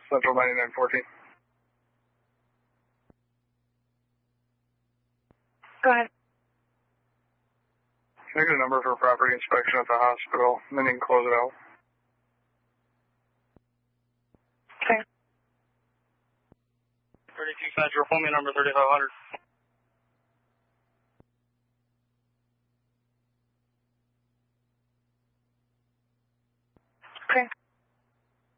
Central 9914. Go ahead. Can I get a number for property inspection at the hospital, and then you can close it out? Okay. 32 Central, phone me number 3500.